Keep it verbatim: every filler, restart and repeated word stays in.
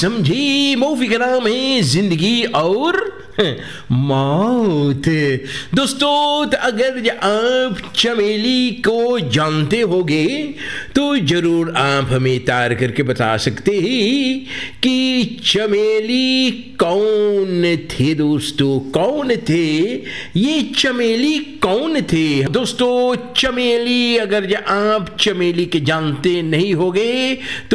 समझी मूवी का नाम है जिंदगी और मौत। दोस्तों, तो अगर आप चमेली को जानते होगे तो जरूर आप हमें तार करके बता सकते हैं कि चमेली कौन थे। दोस्तों, कौन थे ये चमेली, कौन थे? दोस्तों, चमेली, अगर आप चमेली के जानते नहीं होगे तो